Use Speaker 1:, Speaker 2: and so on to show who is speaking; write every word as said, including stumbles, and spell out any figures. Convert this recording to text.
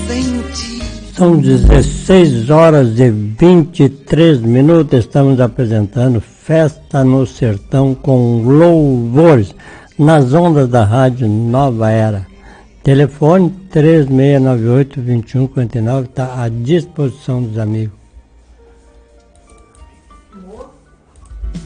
Speaker 1: São dezesseis horas e vinte e três minutos, estamos apresentando Festa no Sertão com louvores nas ondas da Rádio Nova Era. Telefone três seis nove oito, dois um quatro nove está à disposição dos amigos.